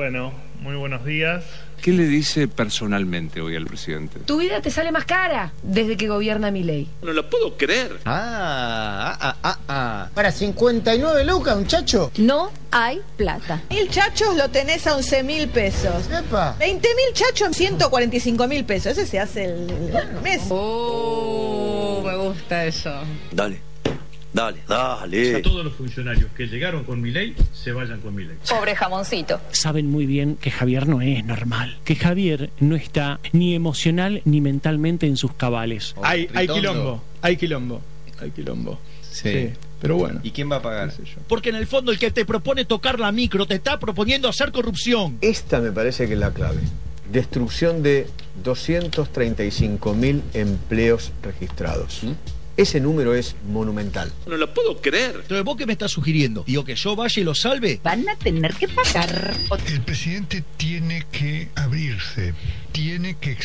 Bueno, muy buenos días. ¿Qué le dice personalmente hoy al presidente? Tu vida te sale más cara desde que gobierna Milei. No lo puedo creer. Para 59 lucas, un chacho. No hay plata. 1.000 chachos lo tenés a 11.000 pesos. Epa. 20.000 chachos en 145.000 pesos. Ese se hace el mes. Oh, me gusta eso. Dale. A todos los funcionarios que llegaron con Milei, se vayan con Milei. Pobre jamoncito. Saben muy bien que Javier no es normal, que Javier no está ni emocional ni mentalmente en sus cabales. Hay quilombo. Sí. Pero bueno. ¿Y quién va a pagar? Porque en el fondo el que te propone tocar la micro te está proponiendo hacer corrupción. Esta me parece que es la clave. Destrucción de 235.000 empleos registrados. Ese número es monumental. No lo puedo creer. Entonces, ¿vos qué me estás sugiriendo? ¿Digo que yo vaya y lo salve? Van a tener que pagar. El presidente tiene que abrirse, tiene que